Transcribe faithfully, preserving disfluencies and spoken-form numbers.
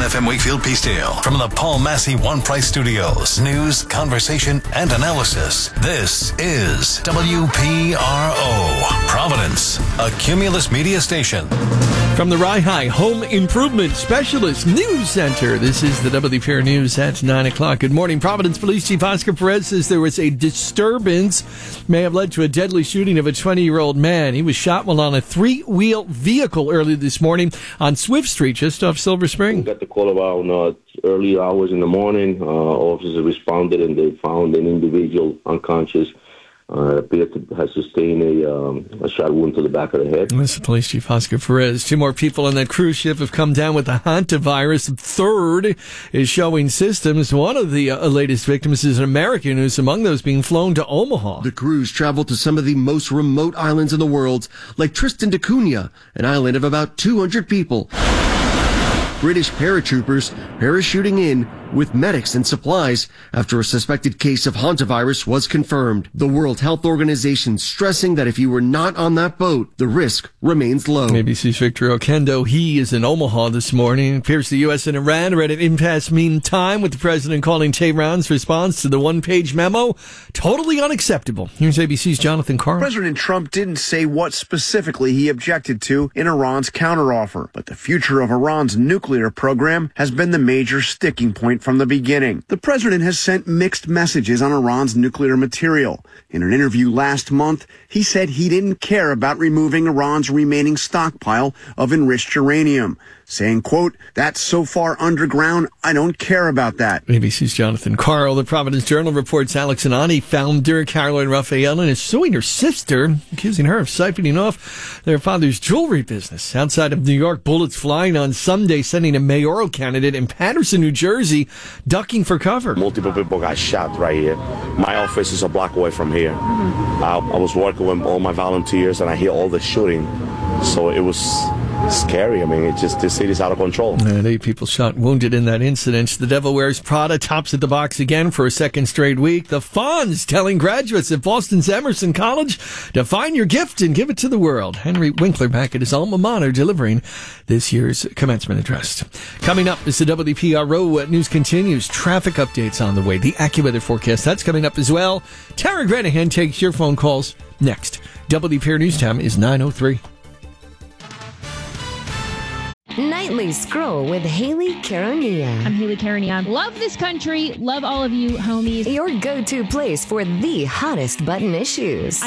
F M Wakefield Peacedale. From the Paul Massey One Price Studios. News, conversation, and analysis. This is W P R O. Providence, a Cumulus media station. From the Rye Home Improvement Specialist News Center, this is the W P R News at nine o'clock. Good morning. Providence Police Chief Oscar Perez says there was a disturbance may have led to a deadly shooting of a twenty-year-old man. He was shot while on a three-wheel vehicle early this morning on Swift Street, just off Silver Spring. We got the call about uh, early hours in the morning. Uh, officers responded and they found an individual unconscious. Uh, appeared to have sustained a, um, a shot wound to the back of the head. This is Police Chief Oscar Perez. Two more people on that cruise ship have come down with the hantavirus. A third is showing symptoms. One of the uh, latest victims is an American who's among those being flown to Omaha. The cruise traveled to some of the most remote islands in the world, like Tristan da Cunha, an island of about two hundred people. British paratroopers parachuting in with medics and supplies after a suspected case of hantavirus was confirmed. The World Health Organization stressing that if you were not on that boat, the risk remains low. A B C's Victor Okendo, he is in Omaha this morning. It appears the U S and Iran are at an impasse meantime, with the president calling Tehran's response to the one-page memo totally unacceptable. Here's A B C's Jonathan Carl. President Trump didn't say what specifically he objected to in Iran's counteroffer, but the future of Iran's nuclear program has been the major sticking point from the beginning. The president has sent mixed messages on Iran's nuclear material. In an interview last month, he said he didn't care about removing Iran's remaining stockpile of enriched uranium, saying, quote, "That's so far underground, I don't care about that." A B C's Jonathan Carl. The Providence Journal reports Alex Anani founder Caroline Raphael is suing her sister, accusing her of siphoning off their father's jewelry business. Outside of New York, bullets flying on Sunday, sending a mayoral candidate in Paterson, New Jersey, ducking for cover. Multiple people got shot right here. My office is a block away from here. Mm-hmm. I, I was working with all my volunteers, and I hear all the shooting. So it was scary. I mean, it just, the city's out of control. And eight people shot and wounded in that incident. The Devil Wears Prada tops at the box again for a second straight week. The Fonz telling graduates at Boston's Emerson College to find your gift and give it to the world. Henry Winkler back at his alma mater delivering this year's commencement address. Coming up as the W P R O news continues, traffic updates on the way. The AccuWeather forecast, that's coming up as well. Tara Granahan takes your phone calls next. W P R News time is nine oh three. Nightly Scroll with Haley Caronia. I'm Haley Caronia. Love this country. Love all of you homies. Your go-to place for the hottest button issues.